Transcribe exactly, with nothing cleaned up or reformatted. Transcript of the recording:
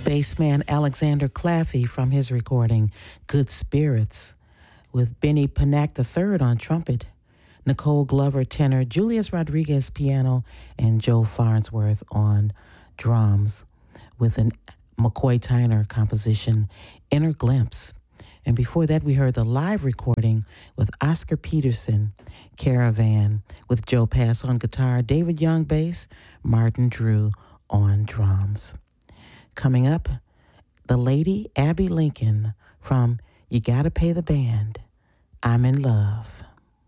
Bassman Alexander Claffey from his recording Good Spirits, with Benny Panak the third on trumpet, Nicole Glover tenor, Julius Rodriguez piano, and Joe Farnsworth on drums, with an McCoy Tyner composition, Inner Glimpse. And before that, we heard the live recording with Oscar Peterson, Caravan, with Joe Pass on guitar, David Young bass, Martin Drew on drums. Coming up, the lady Abby Lincoln from You Gotta Pay the Band, I'm in Love.